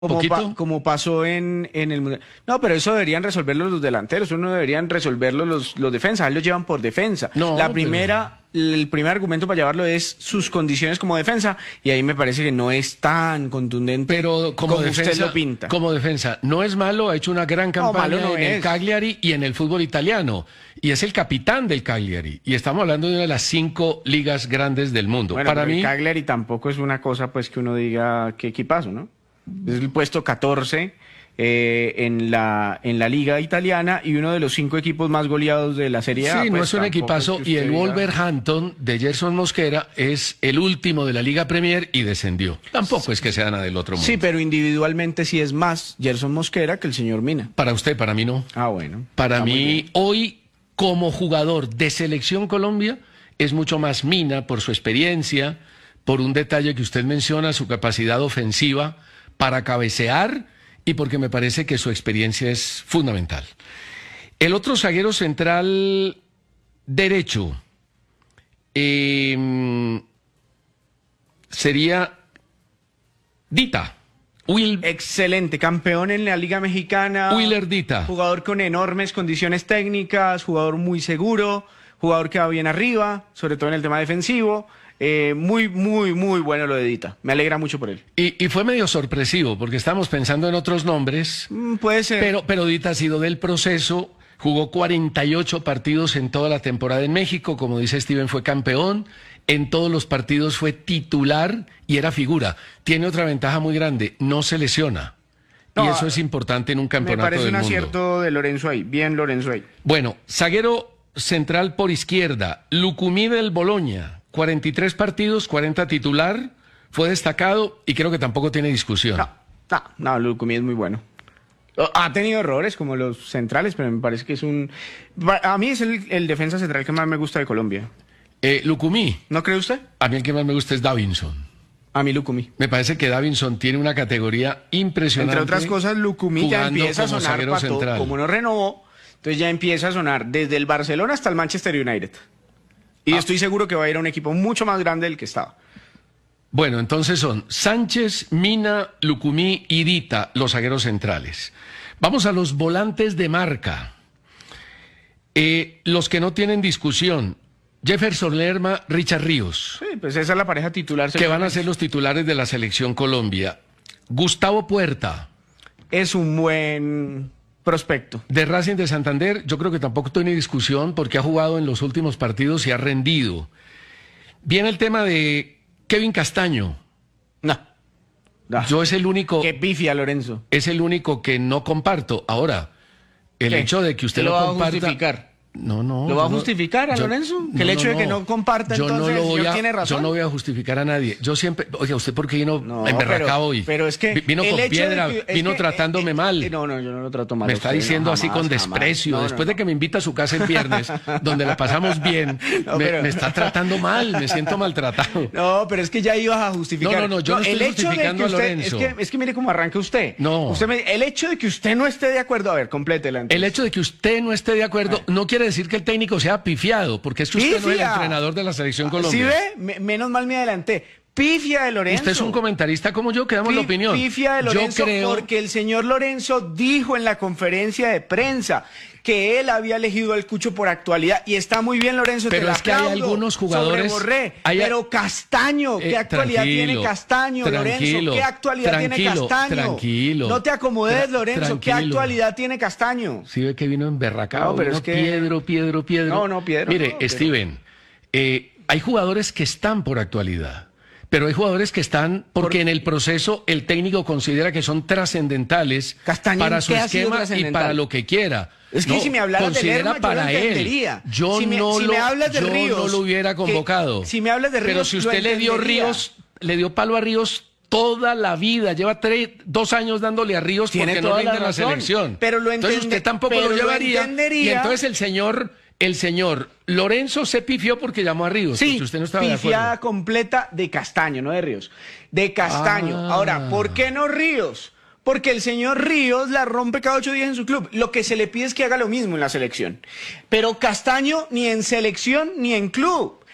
¿Poquito? Como pasó en el Mundial. No, pero eso deberían resolverlo los delanteros, eso no deberían resolverlo los defensas, él lo llevan por defensa. No, El primer argumento para llevarlo es sus condiciones como defensa, y ahí me parece que no es tan contundente Pero como defensa, usted lo pinta. como defensa, no es malo, ha hecho una gran campaña malo no en el es. Cagliari y en el fútbol italiano. Y es el capitán del Cagliari. Y estamos hablando de una de las 5 ligas grandes del mundo. Bueno, Para pero mí, el Cagliari tampoco es una cosa pues que uno diga qué equipazo, ¿no? Es el puesto 14 en la liga italiana y uno de los 5 equipos más goleados de la Serie A. sí, no Pues es un tampoco equipazo. es que Y usted el diga- Wolverhampton de Gerson Mosquera es el último de la Liga Premier y descendió. Tampoco es que sea nada del otro mundo. Sí, pero individualmente sí es más Gerson Mosquera que el señor Mina. Para usted, para mí no. Ah, bueno. Para Está muy mí, bien. hoy, como jugador de Selección Colombia, es mucho más Mina por su experiencia, por un detalle que usted menciona, su capacidad ofensiva para cabecear y porque me parece que su experiencia es fundamental. El otro zaguero central derecho sería Dita. Excelente, campeón en la Liga Mexicana. Willer Dita. Jugador con enormes condiciones técnicas, jugador muy seguro, jugador que va bien arriba, sobre todo en el tema defensivo. Muy bueno lo de Dita. Me alegra mucho por él. Y fue medio sorpresivo porque estamos pensando en otros nombres. Puede ser. Pero Dita ha sido del proceso, jugó 48 partidos en toda la temporada en México, como dice Steven, fue campeón, en todos los partidos fue titular y era figura. Tiene otra ventaja muy grande, no se lesiona. Y No, eso es importante en un Me campeonato parece del un mundo. acierto de Lorenzo ahí. Bien, Lorenzo ahí. Bueno, zaguero central por izquierda, Lucumí del Boloña, 43 partidos, 40 titular, fue destacado y creo que tampoco tiene discusión. No, Lucumí es muy bueno. Ha tenido errores como los centrales, pero me parece que es a mí es el defensa central que más me gusta de Colombia. Lucumí, ¿No cree usted? a mí el que más me gusta es Davinson. A mí Lucumí. Me parece que Davinson tiene una categoría impresionante. Entre otras cosas, Lucumí ya jugando empieza a como sonar zaguero para todo. central. Como no renovó, entonces ya empieza a sonar desde el Barcelona hasta el Manchester United. Y estoy seguro que va a ir a un equipo mucho más grande del que estaba. Bueno, entonces son Sánchez, Mina, Lucumí y Dita, los zagueros centrales. Vamos a los volantes de marca. Los que no tienen discusión. Jefferson Lerma, Richard Ríos, Sí, pues esa es la pareja titular. que van a ser los titulares de la selección Colombia. Gustavo Puerta, Es un buen prospecto. de Racing de Santander, yo creo que tampoco tiene discusión porque ha jugado en los últimos partidos y ha rendido. Viene el tema de Kevin Castaño. No. Yo es el único, Qué pifia, Lorenzo. es el único que no comparto. Ahora, el ¿Qué? hecho de que usted ¿Qué lo lo va a comparta. justificar? No, no. ¿Lo va a yo no- justificar a yo- Lorenzo? Que el hecho de que no comparta, yo entonces, no lo el voy señor a, tiene razón. Yo no voy a justificar a nadie. Yo siempre. Oiga, ¿usted por qué vino No, emberracado hoy? pero es que Vino el con hecho de piedra, que- es vino que, tratándome mal. No, yo no lo trato mal. Me a está usted, diciendo no, así jamás, con jamás. desprecio. No, Después no. de que me invita a su casa el viernes, donde la pasamos bien, No, me, pero- me está tratando mal, me siento maltratado. No, pero es que ya ibas a justificar. No, yo no estoy el hecho de justificando que a usted, Lorenzo. es que mire cómo arranca usted. No. El hecho de que usted no esté de acuerdo, a ver, complétela. El hecho de que usted no esté de acuerdo no quiere decir que el técnico sea pifiado, porque es que usted no es el ¡Pifia! entrenador de la selección ¿Sí Colombia. ve? Menos mal me adelanté. Pifia de Lorenzo. Usted es un comentarista como yo, que damos la opinión. Pifia de Lorenzo, Yo creo, porque el señor Lorenzo dijo en la conferencia de prensa que él había elegido al Cucho por actualidad. Y está muy bien, Lorenzo, Pero te la es que hay aplaudo. algunos jugadores- Sobre Borré. hay- Pero Castaño, ¿qué actualidad tiene Castaño, Lorenzo? ¿Qué actualidad tiene Castaño? Tranquilo. No te acomodes, Lorenzo. ¿Qué tranquilo. actualidad tiene Castaño? sí ve que vino emberracado, No, pero vino es que- Piedro. No, Piedro, Mire, no, pero- Steven, hay jugadores que están por actualidad, pero hay jugadores que están porque en el proceso el técnico considera que son trascendentales Castaño, para ¿en su qué ha sido esquema y trascendental? para lo que quiera. Es que si me hablaras de considera Lerma, yo para lo él. entendería. Yo Si me hablas de yo Ríos, no lo hubiera que- convocado. si me hablas de Pero Ríos, si lo usted le dio entendería. Ríos, le dio palo a Ríos toda la vida, lleva 2 años dándole a Ríos Tiene porque no toda rinde la en la razón, selección. pero lo entonces entiende- usted tampoco pero lo lo llevaría. entendería. Y entonces el señor Lorenzo se pifió porque llamó a Ríos. Sí, porque usted no estaba de pifiada acuerdo. completa de Castaño, no de Ríos. De Castaño. Ah. Ahora, ¿por qué no Ríos? Porque el señor Ríos la rompe cada 8 días en su club. Lo que se le pide es que haga lo mismo en la selección. Pero Castaño ni en selección ni en club.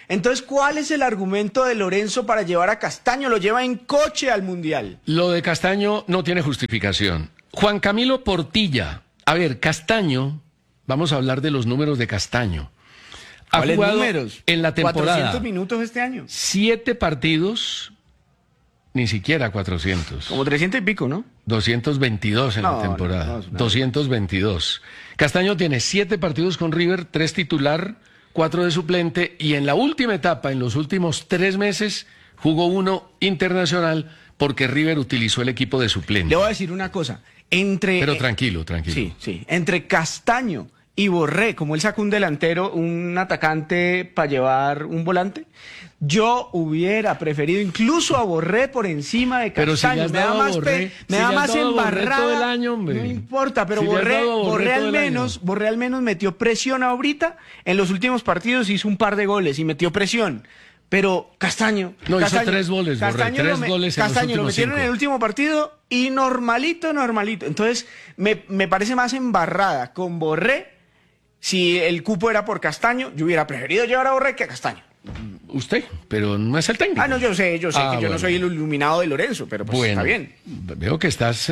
Entonces, ¿cuál es el argumento de Lorenzo para llevar a Castaño? Lo lleva en coche al Mundial. Lo de Castaño no tiene justificación. Juan Camilo Portilla. A ver, Castaño, vamos a hablar de los números de Castaño. Ha ¿Cuáles jugado números? en la temporada 400 minutos este año. 7 partidos, ni siquiera 400. Como 300 y pico, ¿no? 222 en la temporada. No. 222. Castaño tiene 7 partidos con River, 3 titular, 4 de suplente, y en la última etapa, en los últimos 3 meses, jugó 1 internacional porque River utilizó el equipo de suplente. Le voy a decir una cosa. Pero tranquilo. Sí. Entre Castaño y Borré, como él sacó un delantero, un atacante para llevar un volante, yo hubiera preferido incluso a Borré por encima de Pero si Castaño. le has dado a Borré, me da más embarrada. todo el año, hombre. No importa, pero Si le has dado a Borré todo al menos metió presión ahorita. En los últimos partidos hizo un par de goles y metió presión. Pero Castaño... No, hizo 3 goles, Borré. 3 goles en los Castaño lo últimos metieron 5. en el último partido y normalito. Entonces, me parece más embarrada con Borré. Si el cupo era por Castaño, yo hubiera preferido llevar a Borré que a Castaño. Usted, pero no es el técnico. Ah, no, yo sé que yo bueno. no soy el iluminado de Lorenzo, pero pues Bueno, está bien. Veo que estás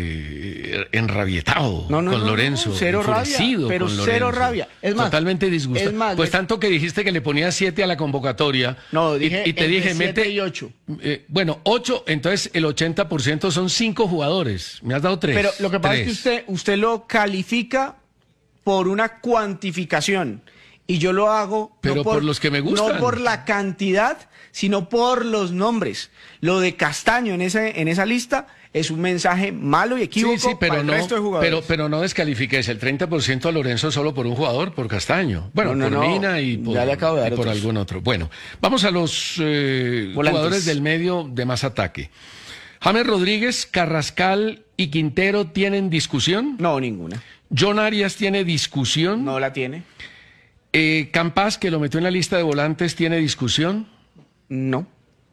enrabietado No, con Lorenzo. cero rabia, enfurecido pero con cero Lorenzo. rabia. Es más, totalmente disgustado. es más, pues tanto que dijiste que le ponías 7 a la convocatoria. No, dije y te entre dije, 7 mete y 8. Bueno, 8, entonces el 80% son 5 jugadores. Me has dado 3. Pero lo que pasa es que usted lo califica por una cuantificación. Y yo lo hago pero no por los que me gustan. No por la cantidad, sino por los nombres. Lo de Castaño en esa lista es un mensaje malo y equívoco pero para el resto de jugadores. pero no descalifiques el 30% a Lorenzo solo por un jugador, por Castaño. Bueno, No, por Mina y por, ya le acabo de dar y por otros. algún otro. Bueno, vamos a los jugadores del medio de más ataque. James Rodríguez, Carrascal y Quintero tienen discusión. No, ninguna. John Arias tiene discusión. No la tiene. Campas, que lo metió en la lista de volantes, tiene discusión. No.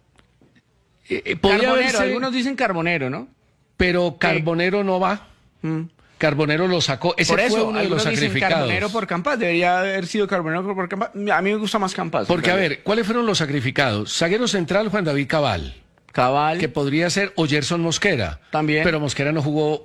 Podría Carbonero, haberse- algunos dicen Carbonero, ¿no? pero Carbonero no va. Carbonero lo sacó. Ese Por fue eso, uno de los algunos dicen sacrificados. Carbonero por Campas. Debería haber sido Carbonero por Campas. A mí me gusta más Campas. Porque, a ver, ¿cuáles fueron los sacrificados? Zaguero central, Juan David Cabal, Cabal. que podría ser o Gerson Mosquera. También. Pero Mosquera no jugó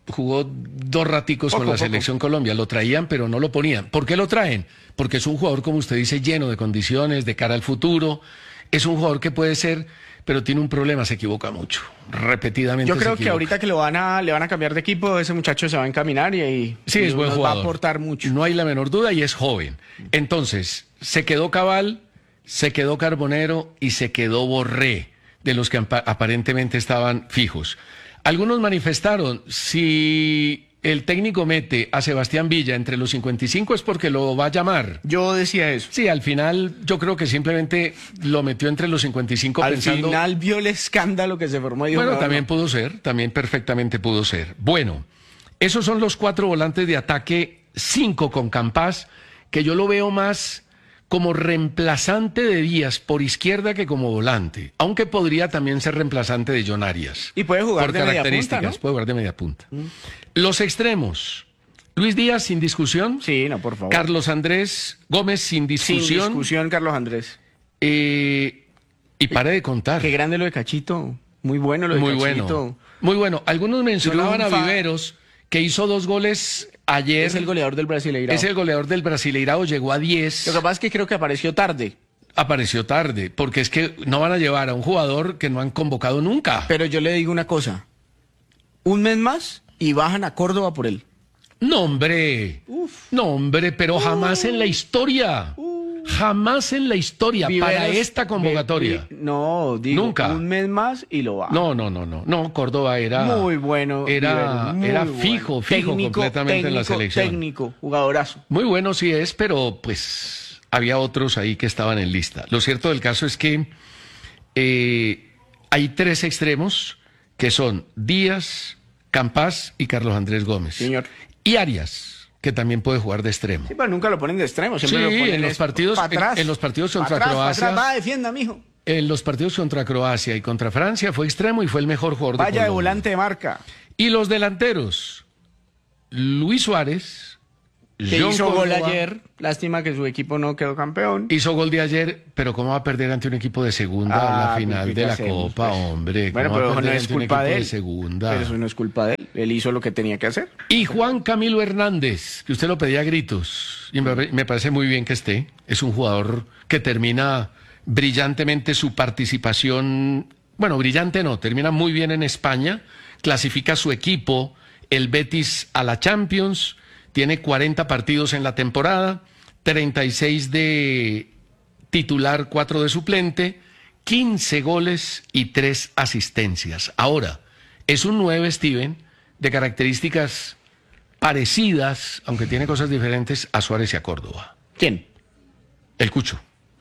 2 raticos con la Poco. selección Colombia. Lo traían, pero no lo ponían. ¿Por qué lo traen? Porque es un jugador, como usted dice, lleno de condiciones, de cara al futuro. Es un jugador que puede ser, pero tiene un problema, se equivoca mucho. Repetidamente. Yo creo se que equivoca. ahorita que le van a cambiar de equipo, ese muchacho se va a encaminar y Sí, es buen nos jugador. va a aportar mucho. No hay la menor duda y es joven. Entonces, se quedó Cabal, se quedó Carbonero y se quedó Borré, de los que aparentemente estaban fijos. Algunos manifestaron, si el técnico mete a Sebastián Villa entre los 55 es porque lo va a llamar. Yo decía eso. Sí, al final yo creo que simplemente lo metió entre los 55 Al pensando... final vio el escándalo que se formó y dijo, Bueno, no, también no. pudo ser, también perfectamente pudo ser. Bueno, esos son los 4 volantes de ataque, 5 con Campas, que yo lo veo más como reemplazante de Díaz por izquierda que como volante, aunque podría también ser reemplazante de John Arias. Y puede jugar por de media características, punta, ¿no? puede jugar de media punta. Los extremos, Luis Díaz sin discusión, Sí, no, por favor. Carlos Andrés Gómez sin Sin discusión, discusión, Carlos Andrés. y pare de contar. Qué grande lo de Cachito. Muy bueno lo de Muy Cachito. bueno. Muy bueno. Algunos mencionaban a Triunfa. Viveros, que hizo 2 goles ayer. Es el goleador del Brasileirao. Es el goleador del Brasileirao, llegó a 10. Lo que pasa es que creo que apareció tarde. Apareció tarde, porque es que no van a llevar a un jugador que no han convocado nunca. Pero yo le digo una cosa. Un mes más y bajan a Córdoba por él. No, hombre. No, hombre, pero jamás en la historia. Jamás en la historia para Viveros- esta convocatoria. No, digo, Nunca. un mes más y lo bajan. No, Córdoba era Muy bueno. Era, Viveros, muy era bueno. fijo completamente en la selección. Técnico, jugadorazo. Muy bueno sí es, pero pues había otros ahí que estaban en lista. Lo cierto del caso es que hay 3 extremos que son Díaz, Campas y Carlos Andrés Gómez. Señor. Y Arias, que también puede jugar de extremo. Sí, pero nunca lo ponen de extremo. Siempre Sí, lo ponen en los partidos- pa' atrás. en los partidos Pa' contra atrás, pa' Croacia. atrás. Va, defienda, mijo. En los partidos contra Croacia y contra Francia fue extremo y fue el mejor jugador de Vaya de Colombia. volante de marca. Y los delanteros, Luis Suárez, Que John hizo gol Córdoba ayer. Lástima que su equipo no quedó campeón. hizo gol de ayer, pero ¿cómo va a perder ante un equipo de segunda en la pues, final ¿qué de la hacemos, Copa, pues? hombre? Bueno, ¿Cómo va a pero no perder es ante un culpa equipo de él. segunda? Pero eso no es culpa de él. Él hizo lo que tenía que hacer. Y Juan Camilo Hernández, que usted lo pedía a gritos, y me parece muy bien que esté. Es un jugador que termina brillantemente su participación, bueno, brillante no, termina muy bien en España, clasifica a su equipo, el Betis, a la Champions, tiene 40 partidos en la temporada, 36 de titular, 4 de suplente, 15 goles y 3 asistencias. Ahora, es un 9, Steven, de características parecidas, aunque tiene cosas diferentes, a Suárez y a Córdoba. ¿Quién? El Cucho.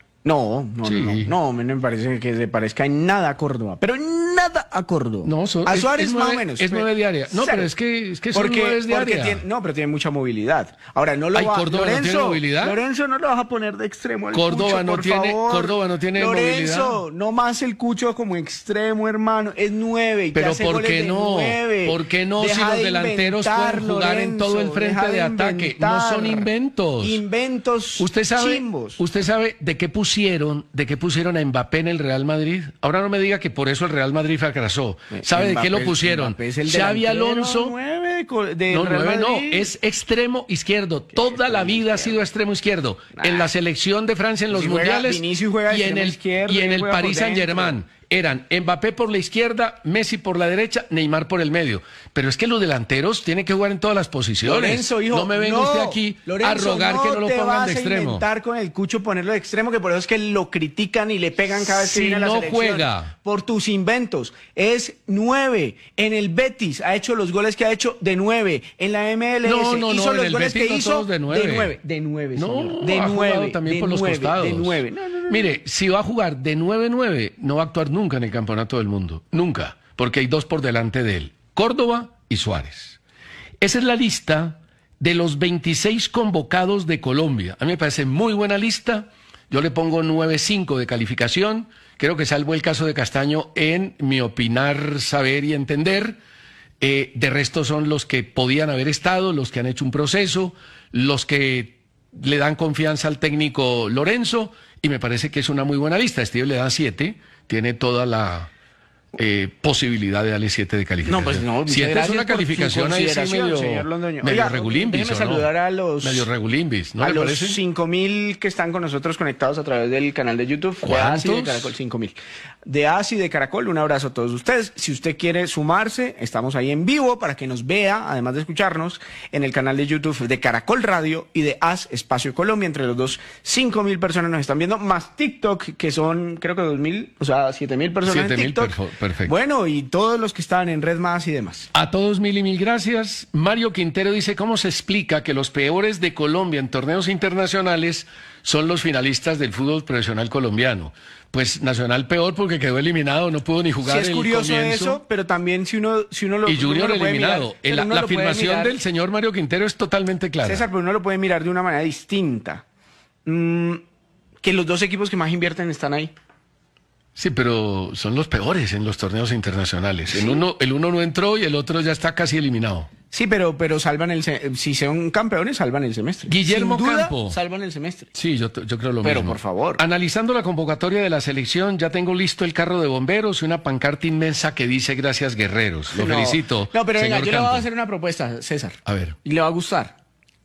No, Sí. no, me parece que se parezca en nada a Córdoba, pero en nada a Córdoba. No, a Suárez más o nueve- menos. Es 9 de área. No, Cero. pero es que son 9 de área. No, pero tiene mucha movilidad. Ahora, no lo Ay, va... ¿Córdoba no tiene movilidad? Lorenzo, no lo vas a poner de extremo al Córdoba Cucho, no por tiene- favor. Córdoba no tiene Lorenzo, movilidad. no más el Cucho como extremo, hermano. Es 9 y te Pero hace ¿por goles qué de no? 9. ¿Por qué no Deja si los de delanteros inventar, pueden jugar en todo el Lorenzo, frente deja de ataque? No inventar. son inventos. Inventos ¿Usted chimbos. sabe de qué pusieron a Mbappé en el Real Madrid? Ahora no me diga que por eso el Real Madrid fracasó. ¿Sabe de qué lo pusieron? Mbappé es el Xavi delantero Alonso. 9 de No, Real 9 no, Madrid. es extremo izquierdo. Toda la vida ha sido extremo izquierdo. En la selección de Francia en los Si juega- mundiales Vinicius juega y en extremo el, izquierdo, y en él el juega por Paris dentro. Saint-Germain. Eran Mbappé por la izquierda, Messi por la derecha, Neymar por el medio. Pero es que los delanteros tienen que jugar en todas las posiciones. Lorenzo, hijo, no me venga usted aquí Lorenzo, a rogar que no lo te pongan vas de a extremo. inventar con el Cucho ponerlo de extremo, que por eso es que lo critican y le pegan cada vez que Si viene a la no selección. juega. Por tus inventos. Es 9. En el Betis ha hecho los goles que ha hecho de 9. En la MLS No, hizo en los el goles Betis que no hizo todos de 9. De 9. De 9, No, señor. De ha 9. jugado también de por los 9, costados. De 9. No. Mire, si va a jugar de 9-9, no va a actuar nunca en el campeonato del mundo. Nunca. Porque hay 2 por delante de él. Córdoba y Suárez. Esa es la lista de los 26 convocados de Colombia. A mí me parece muy buena lista. Yo le pongo 9.5 de calificación. Creo que salvo el caso de Castaño en mi opinar, saber y entender. De resto son los que podían haber estado, los que han hecho un proceso, los que le dan confianza al técnico Lorenzo, y me parece que es una muy buena lista. Steve le da 7, tiene toda la posibilidad de darle 7 de calificación. No, pues no, muchas 7 es gracias una por su calificación ahí sí consideración, medio, señor Londoño. medio Oiga, regulimbis, déjeme ¿o no? saludar a los... Medio regulimbis, ¿no a le los parece? 5.000 que están con nosotros conectados a través del canal de YouTube. De ASI de ¿Cuántos? Caracol, 5.000. De ASI de Caracol, un abrazo a todos ustedes. Si usted quiere sumarse, estamos ahí en vivo para que nos vea, además de escucharnos, en el canal de YouTube de Caracol Radio y de AS Espacio Colombia. Entre los dos, 5.000 personas nos están viendo, más TikTok, que son, creo que 2.000, o sea, 7.000 personas 7.000, en TikTok. perfecto. Bueno, y todos los que están en Red Más y demás. A todos mil y mil gracias. Mario Quintero dice, ¿cómo se explica que los peores de Colombia en torneos internacionales son los finalistas del fútbol profesional colombiano? Pues Nacional peor porque quedó eliminado, no pudo ni jugar Sí, es el curioso comienzo. eso, pero también si uno lo Y Junior uno lo puede eliminado. mirar, pero La uno lo puede afirmación mirar, del señor Mario Quintero es totalmente clara. César, pero uno lo puede mirar de una manera distinta. Que los dos equipos que más invierten están ahí. Sí, pero son los peores en los torneos internacionales. El uno no entró y el otro ya está casi eliminado. Sí, pero salvan si son campeones, salvan el semestre. Guillermo Sin duda, Campo. salvan el semestre. Sí, yo creo lo Pero, mismo. por favor. Analizando la convocatoria de la selección, ya tengo listo el carro de bomberos y una pancarta inmensa que dice gracias guerreros. Lo felicito. No, pero venga, señor yo le voy Campo. a hacer una propuesta, César. A ver. Y le va a gustar.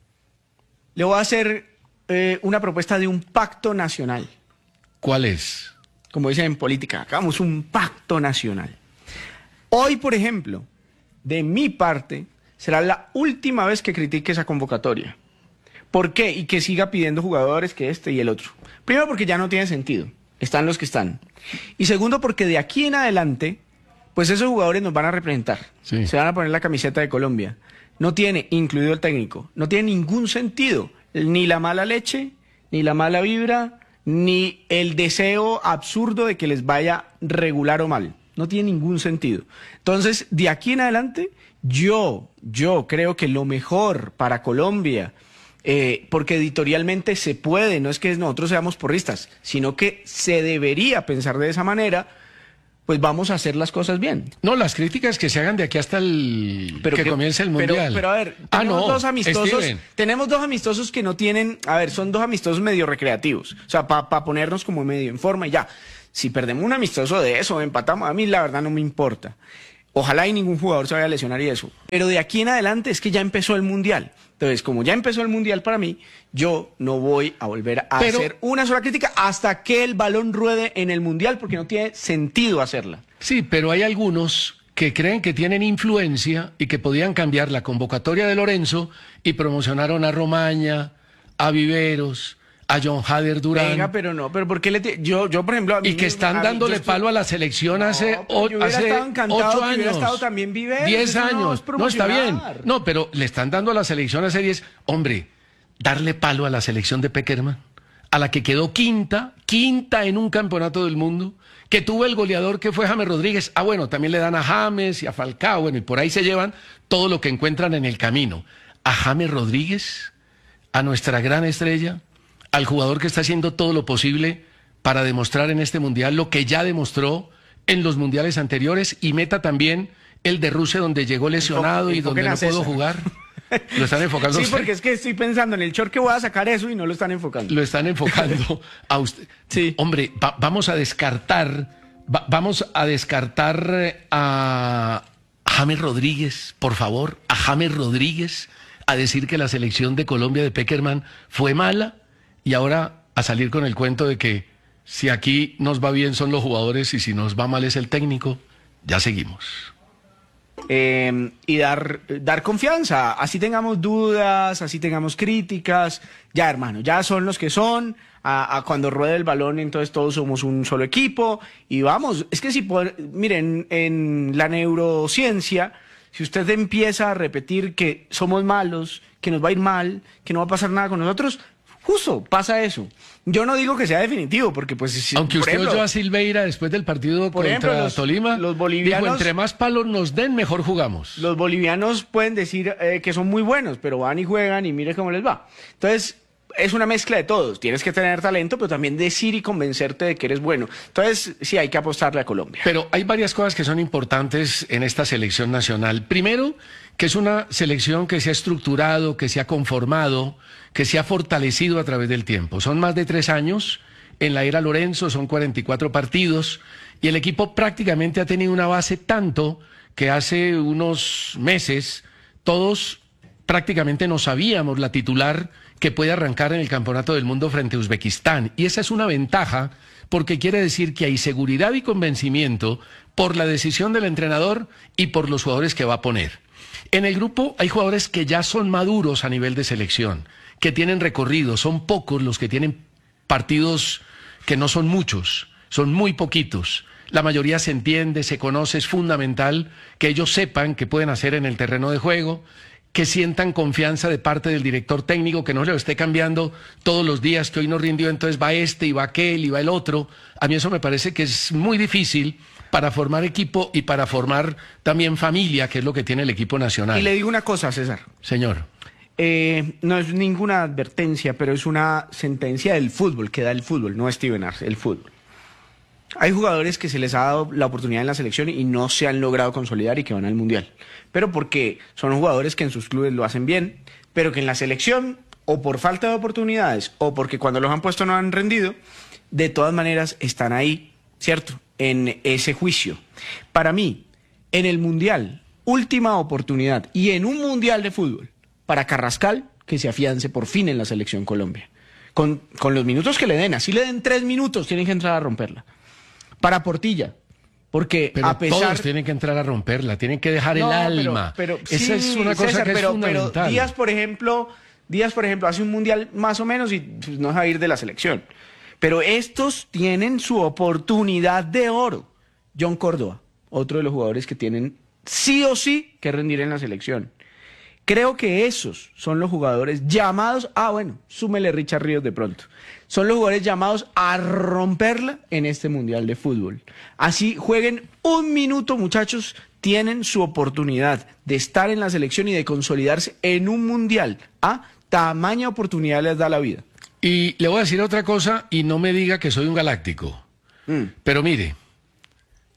Le voy a hacer una propuesta de un pacto nacional. ¿Cuál es? Como dicen en política, hagamos un pacto nacional. Hoy, por ejemplo, de mi parte, será la última vez que critique esa convocatoria. ¿Por qué? Y que siga pidiendo jugadores que este y el otro. Primero, porque ya no tiene sentido. Están los que están. Y segundo, porque de aquí en adelante, pues esos jugadores nos van a representar. Sí. Se van a poner la camiseta de Colombia. No tiene, incluido el técnico, no tiene ningún sentido. Ni la mala leche, ni la mala vibra, ni el deseo absurdo de que les vaya regular o mal. No tiene ningún sentido. Entonces, de aquí en adelante, yo creo que lo mejor para Colombia, porque editorialmente se puede, no es que nosotros seamos porristas, sino que se debería pensar de esa manera, pues vamos a hacer las cosas bien. No, las críticas que se hagan de aquí hasta que comience el Mundial. Pero a ver, tenemos dos amistosos que no tienen, a ver, son dos amistosos medio recreativos, o sea, para ponernos como medio en forma y ya. Si perdemos un amistoso de eso, empatamos, a mí la verdad no me importa. Ojalá y ningún jugador se vaya a lesionar y eso. Pero de aquí en adelante es que ya empezó el Mundial. Entonces, como ya empezó el Mundial para mí, yo no voy a volver a hacer una sola crítica hasta que el balón ruede en el Mundial, porque no tiene sentido hacerla. Sí, pero hay algunos que creen que tienen influencia y que podían cambiar la convocatoria de Lorenzo y promocionaron a Romaña, a Viveros, a John Hader Durán. Venga, pero no, pero ¿por qué yo por ejemplo... A mí y que están dándole palo a la selección hace 8 años. Hubiera estado también Viveros, 10 años. No, está bien. No, pero le están dando a la selección hace 10. Hombre, darle palo a la selección de Pekerman, a la que quedó quinta en un campeonato del mundo, que tuvo el goleador que fue James Rodríguez. Ah, bueno, también le dan a James y a Falcao, bueno, y por ahí se llevan todo lo que encuentran en el camino. A James Rodríguez, a nuestra gran estrella, al jugador que está haciendo todo lo posible para demostrar en este Mundial lo que ya demostró en los mundiales anteriores, y meta también el de Rusia, donde llegó lesionado y donde no pudo jugar. Lo están enfocando. Sí, porque es que estoy pensando en el short que voy a sacar eso y no lo están enfocando. Lo están enfocando a usted. Sí. Hombre, vamos a descartar a James Rodríguez, por favor, a James Rodríguez, a decir que la selección de Colombia de Pekerman fue mala, y ahora a salir con el cuento de que si aquí nos va bien son los jugadores y si nos va mal es el técnico. Ya seguimos. Y dar confianza, así tengamos dudas, así tengamos críticas, ya hermano, ya son los que son, a cuando ruede el balón entonces todos somos un solo equipo y vamos, es que miren, en la neurociencia, si usted empieza a repetir que somos malos, que nos va a ir mal, que no va a pasar nada con nosotros, justo pasa eso. Yo no digo que sea definitivo, porque pues... Aunque usted oyó a Silveira después del partido contra Tolima, los bolivianos, dijo, entre más palos nos den, mejor jugamos. Los bolivianos pueden decir que son muy buenos, pero van y juegan y mire cómo les va. Entonces, es una mezcla de todos. Tienes que tener talento, pero también decir y convencerte de que eres bueno. Entonces, sí, hay que apostarle a Colombia. Pero hay varias cosas que son importantes en esta selección nacional. Primero, que es una selección que se ha estructurado, que se ha conformado, que se ha fortalecido a través del tiempo. Son más de 3 años, en la era Lorenzo son 44 partidos, y el equipo prácticamente ha tenido una base tanto que hace unos meses todos prácticamente no sabíamos la titular que puede arrancar en el Campeonato del Mundo frente a Uzbekistán. Y esa es una ventaja, porque quiere decir que hay seguridad y convencimiento por la decisión del entrenador y por los jugadores que va a poner. En el grupo hay jugadores que ya son maduros a nivel de selección, que tienen recorrido. Son pocos los que tienen partidos que no son muchos, son muy poquitos. La mayoría se entiende, se conoce, es fundamental que ellos sepan qué pueden hacer en el terreno de juego, que sientan confianza de parte del director técnico, que no se lo esté cambiando todos los días, que hoy no rindió, entonces va este y va aquel y va el otro. A mí eso me parece que es muy difícil para formar equipo y para formar también familia, que es lo que tiene el equipo nacional. Y le digo una cosa, César. Señor. No es ninguna advertencia, pero es una sentencia del fútbol, que da el fútbol, no Steven Arce, el fútbol. Hay jugadores que se les ha dado la oportunidad en la selección y no se han logrado consolidar y que van al Mundial. Pero porque son jugadores que en sus clubes lo hacen bien, pero que en la selección, o por falta de oportunidades, o porque cuando los han puesto no han rendido, de todas maneras están ahí, ¿cierto?, en ese juicio. Para mí, en el Mundial, última oportunidad, y en un Mundial de fútbol, para Carrascal, que se afiance por fin en la selección Colombia. Con los minutos que le den, así le den 3 minutos, tienen que entrar a romperla. Para Portilla, porque pero a pesar... todos tienen que entrar a romperla, tienen que dejar el alma. Pero esa es una cosa, César, que es fundamental. Pero Díaz, por ejemplo, hace un Mundial más o menos y pues, no va a ir de la selección. Pero estos tienen su oportunidad de oro. John Córdoba, otro de los jugadores que tienen sí o sí que rendir en la selección. Creo que esos son los jugadores llamados, súmele Richard Ríos de pronto, son los jugadores llamados a romperla en este Mundial de Fútbol. Así jueguen 1 minuto, muchachos, tienen su oportunidad de estar en la selección y de consolidarse en un Mundial. Tamaña oportunidad les da la vida. Y le voy a decir otra cosa, y no me diga que soy un galáctico. Pero mire,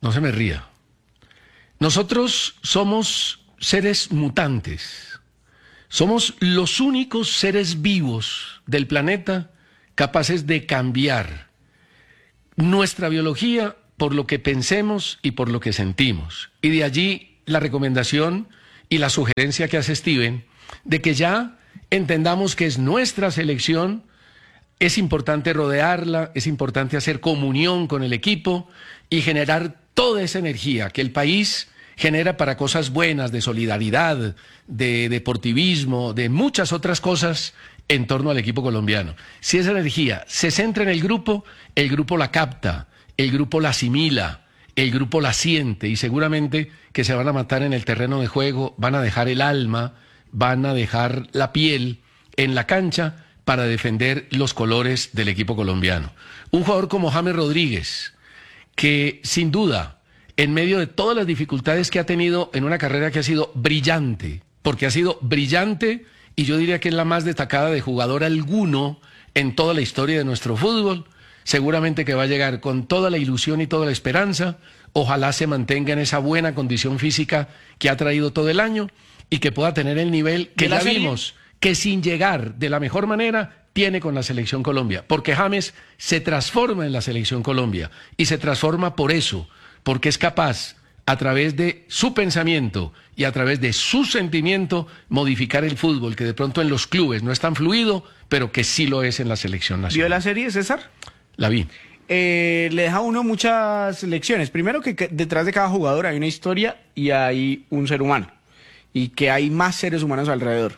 no se me ría. Nosotros somos seres mutantes. Somos los únicos seres vivos del planeta capaces de cambiar nuestra biología por lo que pensemos y por lo que sentimos. Y de allí la recomendación y la sugerencia que hace Steven de que ya entendamos que es nuestra selección, es importante rodearla, es importante hacer comunión con el equipo y generar toda esa energía que el país genera para cosas buenas, de solidaridad, de deportivismo, de muchas otras cosas en torno al equipo colombiano. Si esa energía se centra en el grupo la capta, el grupo la asimila, el grupo la siente y seguramente que se van a matar en el terreno de juego, van a dejar el alma, van a dejar la piel en la cancha para defender los colores del equipo colombiano. Un jugador como James Rodríguez, que sin duda, en medio de todas las dificultades que ha tenido en una carrera que ha sido brillante, porque ha sido brillante y yo diría que es la más destacada de jugador alguno en toda la historia de nuestro fútbol, seguramente que va a llegar con toda la ilusión y toda la esperanza, ojalá se mantenga en esa buena condición física que ha traído todo el año y que pueda tener el nivel que ya vimos, que sin llegar de la mejor manera tiene con la Selección Colombia, porque James se transforma en la Selección Colombia y se transforma por eso, porque es capaz a través de su pensamiento y a través de su sentimiento modificar el fútbol, que de pronto en los clubes no es tan fluido, pero que sí lo es en la Selección Nacional. ¿Vio la serie, César? La vi. Le deja a uno muchas lecciones. Primero que detrás de cada jugador hay una historia y hay un ser humano. Y que hay más seres humanos alrededor.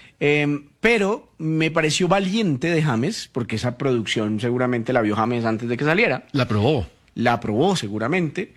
Pero me pareció valiente de James, porque esa producción seguramente la vio James antes de que saliera. La probó. La aprobó seguramente.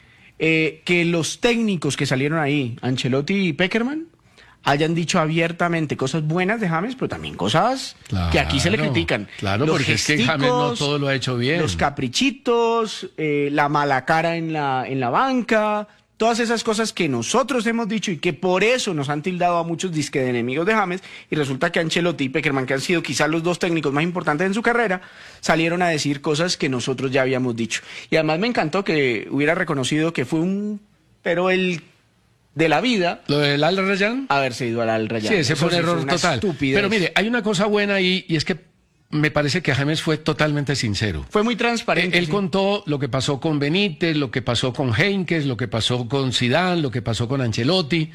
Que los técnicos que salieron ahí, Ancelotti y Pekerman, hayan dicho abiertamente cosas buenas de James, pero también cosas que aquí se le critican. Claro, los porque gesticos, es que James no todo lo ha hecho bien. Los caprichitos, la mala cara en la banca, todas esas cosas que nosotros hemos dicho y que por eso nos han tildado a muchos disque de enemigos de James, y resulta que Ancelotti y Pekerman, que han sido quizás los dos técnicos más importantes en su carrera, salieron a decir cosas que nosotros ya habíamos dicho. Y además me encantó que hubiera reconocido que fue pero el de la vida. ¿Lo del Al Rayyan? Haberse ido al Al Rayyan. Sí, ese fue un error total. Estupidez. Pero mire, hay una cosa buena ahí y es que me parece que James fue totalmente sincero. Fue muy transparente. Él contó lo que pasó con Benítez, lo que pasó con Heinkes, lo que pasó con Zidane, lo que pasó con Ancelotti.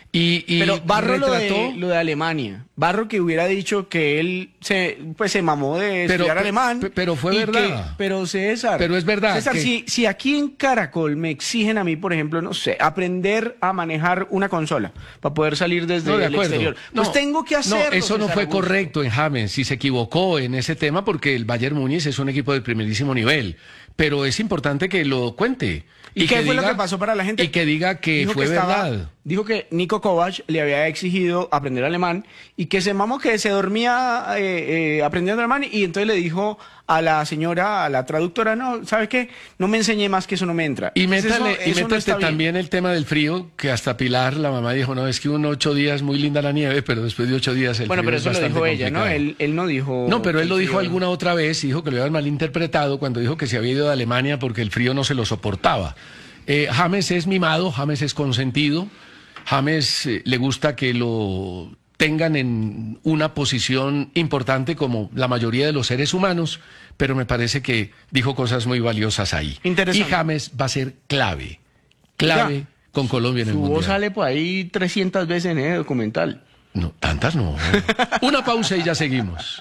Pero Barro retrató... lo de Alemania. Barro que hubiera dicho que él se mamó de estudiar alemán. Pero fue verdad. Pero César. Pero es verdad. César, si aquí en Caracol me exigen a mí, por ejemplo, no sé, aprender a manejar una consola para poder salir desde el exterior, pues tengo que hacerlo. No, eso no César fue Augusto. correcto en James. Si se equivocó en ese tema, porque el Bayern Múnich es un equipo de primerísimo nivel. Pero es importante que lo cuente. ¿Y qué fue lo que pasó para la gente? Y que diga que fue verdad. Dijo que Niko Kovac le había exigido aprender alemán y que se mamó, que se dormía aprendiendo alemán, y entonces le dijo a la señora, a la traductora, no, ¿sabe qué? No me enseñé más, que eso no me entra. Y métale no también el tema del frío, que hasta Pilar, la mamá, dijo, no, es que 8 días muy linda la nieve, pero después de 8 días el frío pero es eso lo dijo complicado. ella, ¿no? Él no dijo... No, pero él lo dijo alguna otra vez, dijo que lo habían malinterpretado cuando dijo que se había ido de Alemania porque el frío no se lo soportaba. James es mimado, James es consentido, James le gusta que lo tengan en una posición importante como la mayoría de los seres humanos, pero me parece que dijo cosas muy valiosas ahí. Interesante. Y James va a ser clave con Colombia en el Mundial. Su voz sale por ahí 300 veces en el documental. No, tantas no. Una pausa y ya seguimos.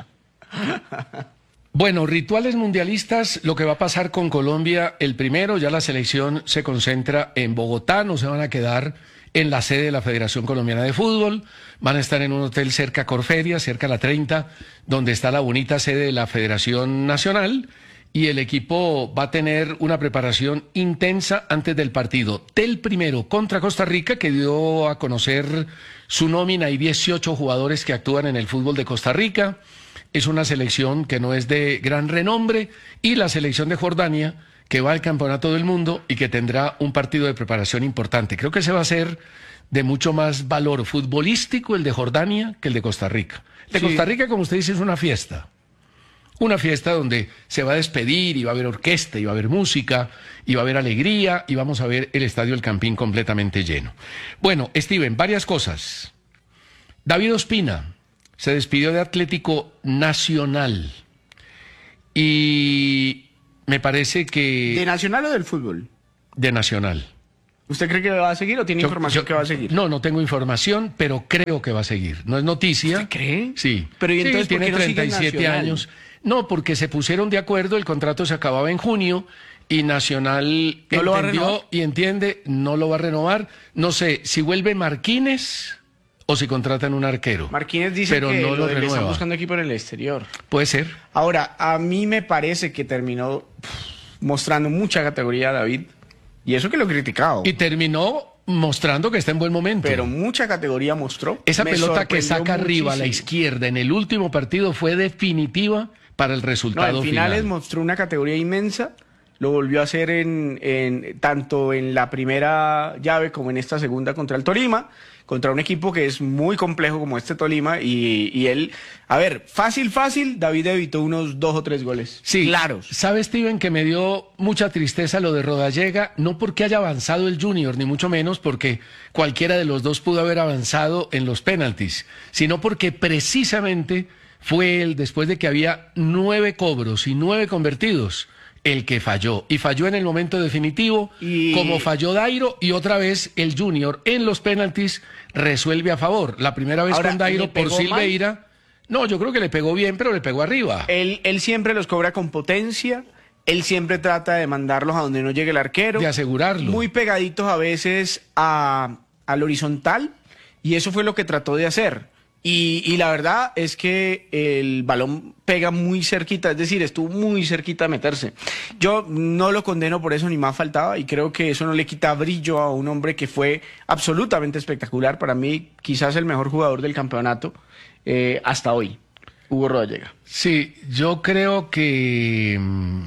Bueno, rituales mundialistas, lo que va a pasar con Colombia, el primero, ya la selección se concentra en Bogotá, no se van a quedar en la sede de la Federación Colombiana de Fútbol, van a estar en un hotel cerca a Corferia, cerca a la 30, donde está la bonita sede de la Federación Nacional, y el equipo va a tener una preparación intensa antes del partido del primero contra Costa Rica, que dio a conocer su nómina. Hay 18 jugadores que actúan en el fútbol de Costa Rica. Es una selección que no es de gran renombre, y la selección de Jordania, que va al Campeonato del Mundo y que tendrá un partido de preparación importante. Creo que ese va a ser de mucho más valor futbolístico el de Jordania que el de Costa Rica. El de Costa Rica, como usted dice, es una fiesta. Una fiesta donde se va a despedir y va a haber orquesta y va a haber música y va a haber alegría y vamos a ver el Estadio El Campín completamente lleno. Bueno, Steven, varias cosas. David Ospina se despidió de Atlético Nacional y me parece que... ¿De Nacional o del fútbol? De Nacional. ¿Usted cree que va a seguir o tiene información que va a seguir? No tengo información, pero creo que va a seguir. No es noticia. ¿Usted cree? Sí. Pero ¿y entonces sí, por qué tiene no sigue en 37 Nacional? años. No, porque se pusieron de acuerdo, el contrato se acababa en junio y Nacional ¿No lo va a entendió renovar? y entiende, no lo va a renovar. No sé si vuelve Marquínez o si contratan un arquero. Marquínez dice pero que no lo le están renueva. buscando equipo en el exterior. Puede ser. Ahora, a mí me parece que terminó mostrando mucha categoría David, y eso que lo he criticado, Y terminó mostrando que está en buen momento. pero mucha categoría mostró. Esa Me pelota que sorprendió saca arriba a la muchísimo. izquierda en el último partido fue definitiva para el No, resultado en finales final. mostró una categoría inmensa, lo volvió a hacer tanto en la primera llave como en esta segunda contra el Tolima, contra un equipo que es muy complejo como este Tolima, y él, a ver, fácil, David evitó unos 2 o 3 goles. Sí, claros. ¿Sabe, Steven, que me dio mucha tristeza lo de Rodallega? No porque haya avanzado el Junior, ni mucho menos porque cualquiera de los dos pudo haber avanzado en los penaltis, sino porque precisamente fue él, después de que había 9 cobros y 9 convertidos, el que falló. Y falló en el momento definitivo, como falló Dairo, y otra vez el Junior en los penaltis resuelve a favor. La primera vez Ahora, con Dairo ¿le por pegó Silveira. No, yo creo que le pegó bien, pero le pegó arriba. Él siempre los cobra con potencia, él siempre trata de mandarlos a donde no llegue el arquero. De asegurarlo. Muy pegaditos a veces al horizontal, y eso fue lo que trató de hacer. Y la verdad es que el balón pega muy cerquita, es decir, estuvo muy cerquita de meterse. Yo no lo condeno por eso, ni más faltaba, y creo que eso no le quita brillo a un hombre que fue absolutamente espectacular. Para mí, quizás el mejor jugador del campeonato hasta hoy, Hugo Rodallega. Sí, yo creo que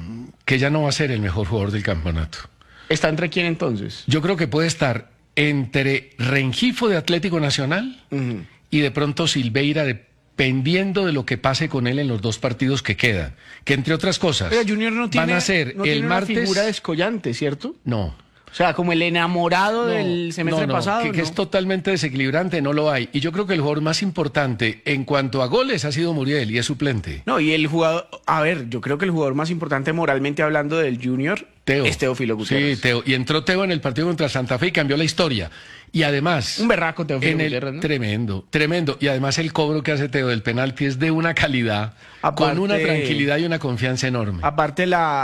ya no va a ser el mejor jugador del campeonato. ¿Está entre quién entonces? Yo creo que puede estar entre Rengifo de Atlético Nacional Ujú. y de pronto Silveira, dependiendo de lo que pase con él en los 2 partidos que quedan. Que entre otras cosas, Pero Junior no tiene, van a ser no el tiene martes. una figura descollante, ¿cierto? No. O sea, como el enamorado del semestre no, pasado. que ¿no? es totalmente desequilibrante, no lo hay. Y yo creo que el jugador más importante en cuanto a goles ha sido Muriel y es suplente. No, y el jugador, a ver, yo creo que el jugador más importante moralmente hablando del Junior Teo. es Teófilo Gutiérrez. Sí, Teo. Y entró Teo en el partido contra Santa Fe y cambió la historia. Y además... Un berraco Teófilo en el, Gutiérrez, ¿no? Tremendo, tremendo. Y además el cobro que hace Teo del penalti es de una calidad, Aparte- con una tranquilidad y una confianza enorme. Aparte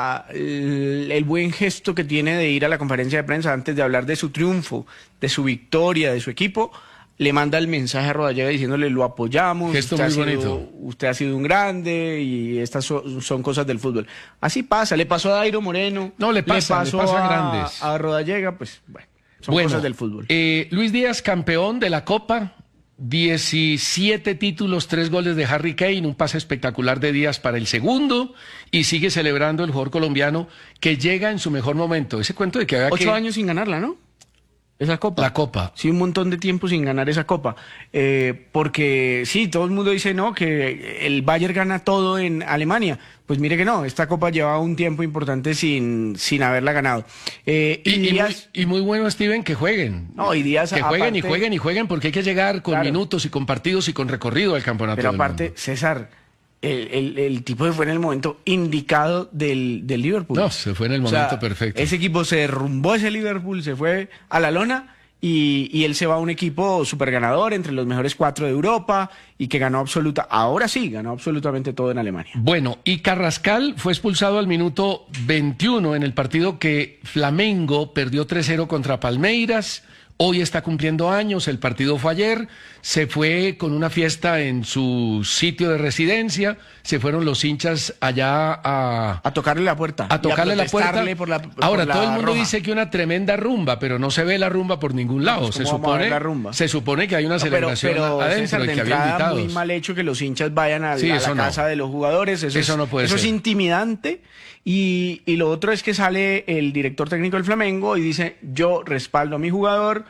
el buen gesto que tiene de ir a la conferencia de prensa antes de hablar de su triunfo, de su victoria, de su equipo, le manda el mensaje a Rodallega diciéndole lo apoyamos, Gesto usted, muy ha sido, bonito. usted ha sido un grande y estas son cosas del fútbol. Así pasa, le pasó a Dairo Moreno, No, le pasa a grandes. a Rodallega, pues bueno, son Bueno, cosas del fútbol. Luis Díaz, campeón de la Copa, 17 títulos, 3 goles de Harry Kane, un pase espectacular de Díaz para el segundo, y sigue celebrando el jugador colombiano que llega en su mejor momento. Ese cuento de que había 8 años sin ganarla, ¿no? Esa copa. La Copa. Sí, un montón de tiempo sin ganar esa copa. Porque sí, todo el mundo dice no, que el Bayern gana todo en Alemania. Pues mire que no, esta copa lleva un tiempo importante sin haberla ganado. Y muy bueno, Steven, que jueguen. No, y Díaz, que jueguen aparte- y jueguen y jueguen, porque hay que llegar con Claro. minutos y con partidos y con recorrido al campeonato Pero del aparte, mundo. César, el tipo fue en el momento indicado del Liverpool. No, se fue en el O sea, momento perfecto. Ese equipo se derrumbó, ese Liverpool se fue a la lona y él se va a un equipo súper ganador, entre los mejores 4 de Europa y que ganó ahora sí, ganó absolutamente todo en Alemania. Bueno, y Carrascal fue expulsado al minuto 21 en el partido que Flamengo perdió 3-0 contra Palmeiras. Hoy está cumpliendo años, el partido fue ayer, se fue con una fiesta en su sitio de residencia, se fueron los hinchas allá A tocarle la puerta. a tocarle la puerta. protestarle por Ahora, por la todo el mundo roja. dice que una tremenda rumba, pero no se ve la rumba por ningún lado. pues, Se ¿cómo vamos a ver supone, la rumba? se supone que hay una No, celebración adentro César, y de que había entrada, invitados. muy mal hecho que los hinchas vayan a Sí, la eso no. casa de los jugadores. Eso no puede eso es ser. intimidante. Y lo otro es que sale el director técnico del Flamengo y dice, yo respaldo a mi jugador,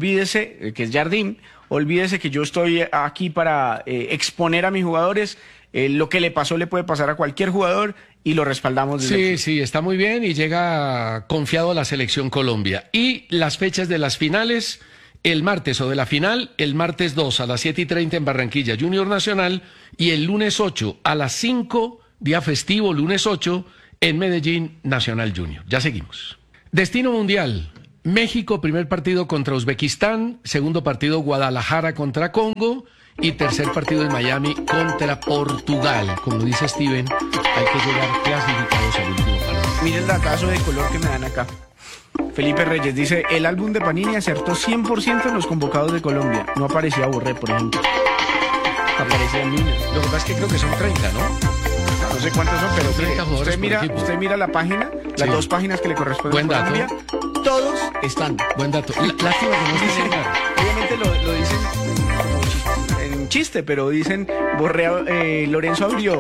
olvídese, que es Jardim, olvídese que yo estoy aquí para exponer a mis jugadores. lo que le pasó le puede pasar a cualquier jugador y lo respaldamos desde Sí, aquí. sí, está muy bien y llega confiado a la selección Colombia. Y las fechas de las finales, el martes o de la final, el martes 2 a las 7:30 en Barranquilla, Junior Nacional, y el lunes 8 a las 5, día festivo, lunes 8, en Medellín, Nacional Junior. Ya seguimos. Destino mundial. México, primer partido contra Uzbekistán, segundo partido Guadalajara contra Congo y tercer partido en Miami contra Portugal. Como dice Steven, hay que llegar clasificados al último partido. Mire el datazo de color que me dan acá. Felipe Reyes dice, el álbum de Panini acertó 100% en los convocados de Colombia. No aparecía Borré, por ejemplo. Aparecía Mina. Lo que pasa es que creo que son 30, ¿no? No sé cuántos son, pero 30 jugadores por equipo. usted mira la página, las Sí. dos páginas que le corresponden Buen a dato. Colombia, todos están. Buen dato. Lástima que no se Dicen, diga. obviamente lo dicen como en chiste, pero dicen, Lorenzo abrió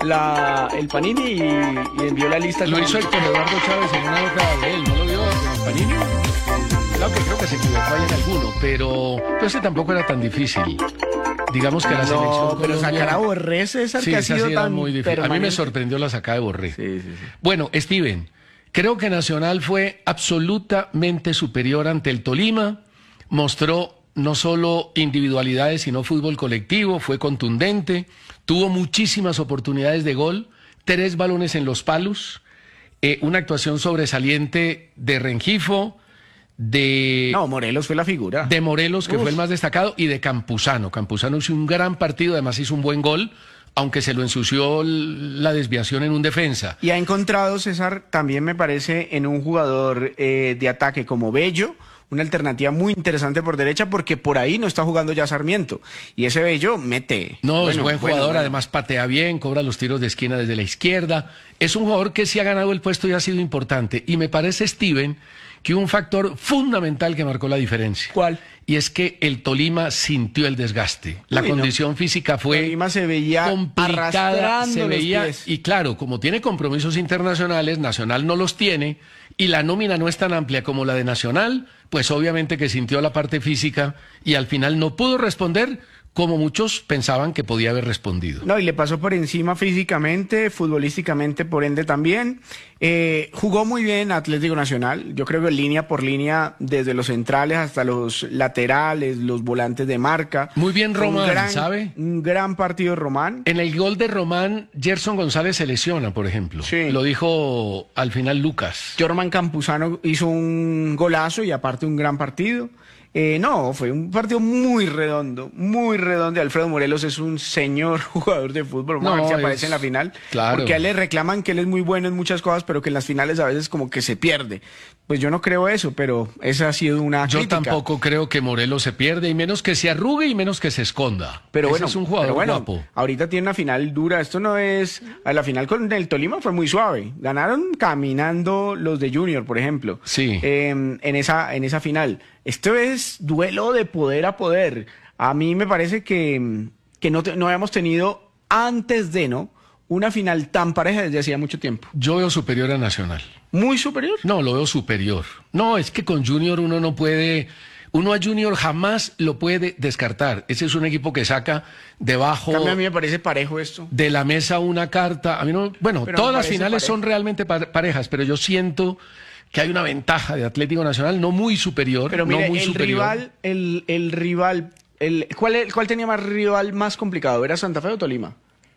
el Panini y envió la lista. Lo hizo Héctor Eduardo Chávez en una nota de él, ¿no lo vio en el Panini? Claro que creo que se equivocó ahí en alguno, pero ese tampoco era tan difícil. Digamos que la selección No, pero Colombia... sacar a Borré, César, Sí, que ha esa sido sí era tan muy difícil. A mí me permanente. sorprendió la sacada de Borré. Sí, sí, sí. Bueno, Steven, creo que Nacional fue absolutamente superior ante el Tolima, mostró no solo individualidades, sino fútbol colectivo, fue contundente, tuvo muchísimas oportunidades de gol, 3 balones en los palos, una actuación sobresaliente de Rengifo, No, Morelos fue la figura. de Morelos, que fue el más destacado, y de Campuzano. Campuzano hizo un gran partido, además hizo un buen gol, aunque se lo ensució la desviación en un defensa. Y ha encontrado, César, también me parece, en un jugador de ataque como Bello, una alternativa muy interesante por derecha, porque por ahí no está jugando ya Sarmiento. Y ese Bello mete. No, es Bueno, buen jugador, bueno. además patea bien, cobra los tiros de esquina desde la izquierda. Es un jugador que sí ha ganado el puesto y ha sido importante. Y me parece, Steven, que hubo un factor fundamental que marcó la diferencia. ¿Cuál? Y es que el Tolima sintió el desgaste. La Uy, no. condición física fue Tolima se veía complicada, arrastrando se los veía, pies. y claro, como tiene compromisos internacionales, Nacional no los tiene, y la nómina no es tan amplia como la de Nacional, pues obviamente que sintió la parte física y al final no pudo responder como muchos pensaban que podía haber respondido. No, y le pasó por encima físicamente, futbolísticamente por ende también. Jugó muy bien Atlético Nacional, yo creo que línea por línea, desde los centrales hasta los laterales, los volantes de marca. Muy bien Fue Román, ¿sabe? Un gran partido de Román. En el gol de Román, Gerson González se lesiona, por ejemplo. Sí. Lo dijo al final Lucas. Jorman Campuzano hizo un golazo y aparte un gran partido. No, fue un partido muy redondo, muy redondo. Alfredo Morelos es un señor jugador de fútbol. Vamos a ver si aparece en la final. Claro. Porque a él le reclaman que él es muy bueno en muchas cosas, pero que en las finales a veces como que se pierde. Pues yo no creo eso, pero esa ha sido una Yo crítica. tampoco creo que Morelos se pierde, y menos que se arrugue y menos que se esconda. Pero Ese bueno, es un jugador pero bueno, guapo. ahorita tiene una final dura. Esto no es... A la final con el Tolima fue muy suave. Ganaron caminando los de Junior, por ejemplo. Sí. En esa final. Esto es duelo de poder a poder. A mí me parece que no habíamos tenido antes de, ¿no? Una final tan pareja desde hacía mucho tiempo. Yo veo superior a Nacional. Muy superior. No, lo veo superior. No, es que con Junior uno no puede... Uno a Junior jamás lo puede descartar. Ese es un equipo que saca debajo En cambio, a mí me parece parejo esto. de la mesa una carta. A mí no... Bueno, Pero todas me las parece finales parejo. son realmente parejas, pero yo siento que hay una ventaja de Atlético Nacional, no muy superior, Pero mire, no muy el superior. rival, ¿cuál tenía más rival más complicado? ¿Era Santa Fe o Tolima?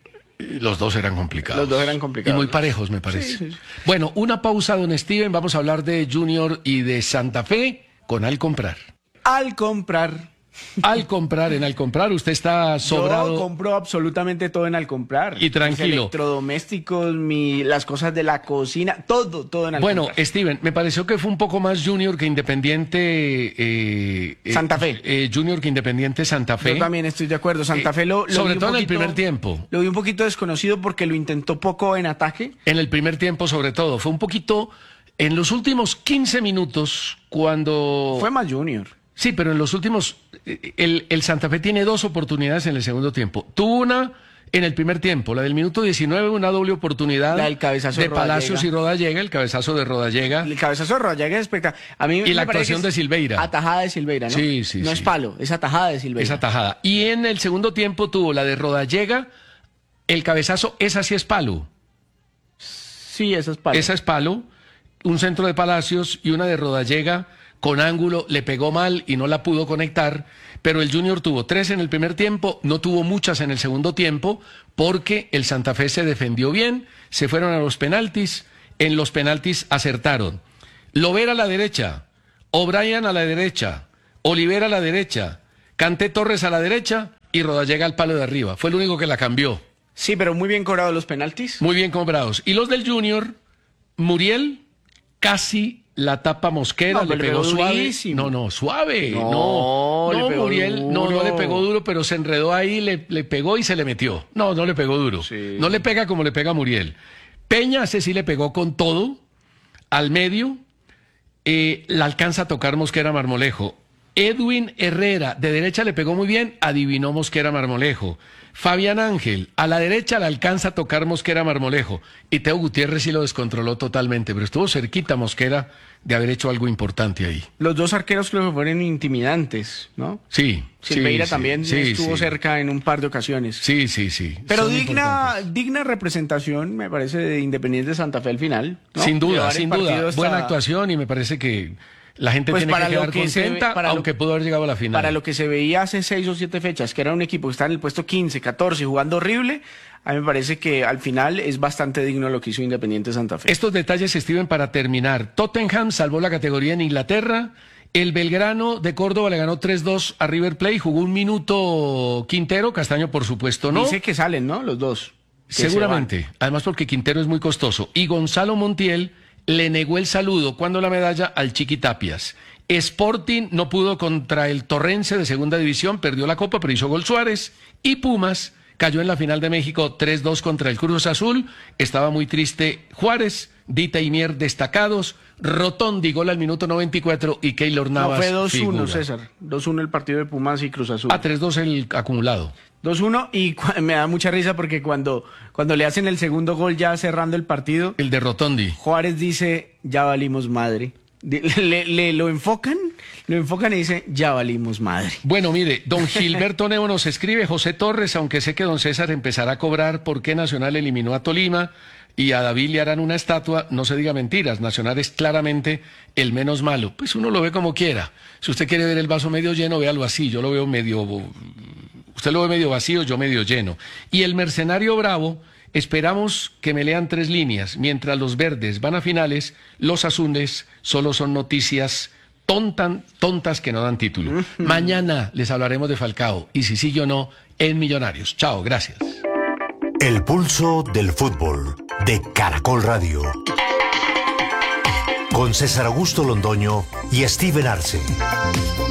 Los dos eran complicados. Los dos eran complicados. Y muy parejos, me parece. Sí, sí. Bueno, una pausa, don Steven. Vamos a hablar de Junior y de Santa Fe con Al Comprar. Al comprar. Al comprar, en Al Comprar, usted está sobrado. Yo compro absolutamente todo en Al comprar. Y tranquilo. Mis electrodomésticos, las cosas de la cocina, todo en Al Bueno, comprar. Steven, me pareció que fue un poco más Junior que Independiente. Santa Fe. Junior que Independiente Santa Fe. Yo también estoy de acuerdo. Santa Fe lo sobre vi un todo en el poquito- primer tiempo. Lo vi un poquito desconocido porque lo intentó poco en ataque. En el primer tiempo, sobre todo. Fue un poquito. En los últimos 15 minutos, cuando. Fue más Junior. Sí, pero en los últimos, el Santa Fe tiene 2 oportunidades en el segundo tiempo. Tuvo una en el primer tiempo, la del minuto 19, una doble oportunidad La del cabezazo de de Palacios y Rodallega. Rodallega, el cabezazo de Rodallega. El cabezazo de Rodallega es espectacular. A mí Y me la parece actuación que de es Silveira. Atajada de Silveira, ¿no? Sí, sí, No sí. es palo, es atajada de Silveira. Esa tajada. Y en el segundo tiempo tuvo la de Rodallega El cabezazo, esa sí es palo. Sí, esa es palo. Esa es palo. Un centro de Palacios y una de Rodallega con ángulo, le pegó mal y no la pudo conectar, pero el Junior tuvo 3 en el primer tiempo, no tuvo muchas en el segundo tiempo, porque el Santa Fe se defendió bien, se fueron a los penaltis, en los penaltis acertaron. Lovera a la derecha, O'Brien a la derecha, Olivera a la derecha, Kanté Torres a la derecha y Rodallega al palo de arriba. Fue el único que la cambió. Sí, pero muy bien cobrados los penaltis. Muy bien cobrados. Y los del Junior, Muriel casi la tapa Mosquera, No, le pero pegó le pegó suave. durísimo. No, suave. No, le pegó Muriel, no duro. le pegó duro, pero se enredó ahí, le pegó y se le metió. No le pegó duro. Sí. No le pega como le pega a Muriel. Peña, ese sí le pegó con todo, al medio, la alcanza a tocar Mosquera Marmolejo. Edwin Herrera, de derecha le pegó muy bien, adivinó Mosquera Marmolejo. Fabián Ángel, a la derecha le alcanza a tocar Mosquera Marmolejo. Y Teo Gutiérrez sí lo descontroló totalmente, pero estuvo cerquita Mosquera de haber hecho algo importante ahí. Los dos arqueros creo que fueron intimidantes, ¿no? Sí. Silveira sí, también sí, estuvo sí. cerca en un par de ocasiones. Sí. Pero Son importantes. digna representación, me parece, de Independiente Santa Fe al final, ¿no? Sin duda, Llevar el sin duda. partido hasta- Buena actuación y me parece que la gente Pues tiene para que lo quedar que se ve- contenta, para lo- aunque pudo haber llegado a la final. Para lo que se veía hace 6 o 7 fechas, que era un equipo que estaba en el puesto 15, 14, jugando horrible, a mí me parece que al final es bastante digno lo que hizo Independiente Santa Fe. Estos detalles, Steven, para terminar. Tottenham salvó la categoría en Inglaterra. El Belgrano de Córdoba le ganó 3-2 a River Plate. Jugó un minuto Quintero, Castaño por supuesto no. Dice que salen, ¿no? Los dos. que se Seguramente, además porque Quintero es muy costoso. Y Gonzalo Montiel le negó el saludo cuando la medalla al Chiqui Tapias. Sporting no pudo contra el Torrense de segunda división, perdió la copa, pero hizo gol Suárez. Y Pumas cayó en la final de México 3-2 contra el Cruz Azul. Estaba muy triste Juárez, Dita y Mier destacados, Rotondi gol al minuto 94 y Keylor No, Navas fue 2-1, figura. César. 2-1 el partido de Pumas y Cruz Azul. 3-2 el acumulado. 2-1 y me da mucha risa porque cuando le hacen el segundo gol ya cerrando el partido, El de Rotondi. Juárez dice, ya valimos madre. Lo enfocan y dice, ya valimos madre. Bueno, mire, don Gilberto Nebo nos escribe, José Torres, aunque sé que don César empezará a cobrar por qué Nacional eliminó a Tolima y a David le harán una estatua, no se diga mentiras, Nacional es claramente el menos malo. Pues uno lo ve como quiera. Si usted quiere ver el vaso medio lleno, véalo así, yo lo veo medio... Usted lo ve medio vacío, yo medio lleno. Y el Mercenario Bravo, esperamos que me lean 3 líneas. Mientras los verdes van a finales, los azules solo son noticias tontas que no dan título. Mañana les hablaremos de Falcao. Y si sí o no, en Millonarios. Chao, gracias. El pulso del fútbol de Caracol Radio. Con César Augusto Londoño y Steven Arce.